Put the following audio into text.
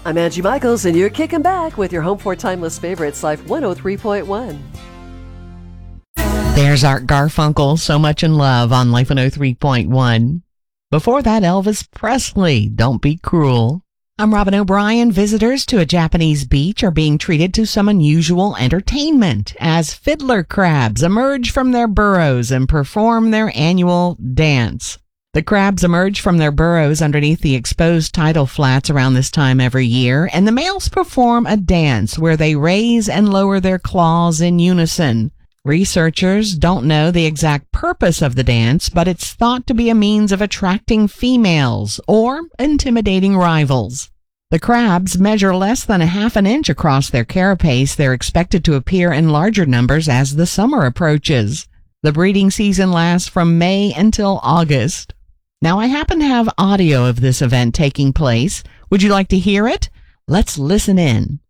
I'm Angie Michaels, and you're kicking back with your Home for Timeless Favorites, Life 103.1. There's Art Garfunkel, So Much in Love on Life 103.1. Before that, Elvis Presley, Don't Be Cruel. I'm Robin O'Brien. Visitors to a Japanese beach are being treated to some unusual entertainment as fiddler crabs emerge from their burrows and perform their annual dance. The crabs emerge from their burrows underneath the exposed tidal flats around this time every year, and the males perform a dance where they raise and lower their claws in unison. Researchers don't know the exact purpose of the dance, but it's thought to be a means of attracting females or intimidating rivals. The crabs measure less than a half an inch across their carapace. They're expected to appear in larger numbers as the summer approaches. The breeding season lasts from May until August. Now, I happen to have audio of this event taking place. Would you like to hear it? Let's listen in.